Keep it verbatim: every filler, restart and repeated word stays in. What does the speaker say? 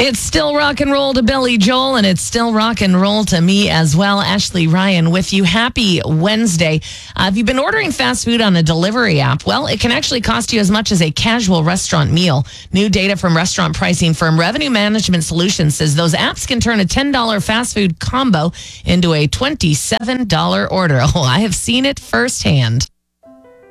It's still rock and roll to Billy Joel, and it's still rock and roll to me as well. Ashley Ryan with you. Happy Wednesday. Uh, have you been ordering fast food on a delivery app? Well, it can actually cost you as much as a casual restaurant meal. New data from restaurant pricing firm Revenue Management Solutions says those apps can turn a ten dollars fast food combo into a twenty-seven dollars order. Oh, I have seen it firsthand.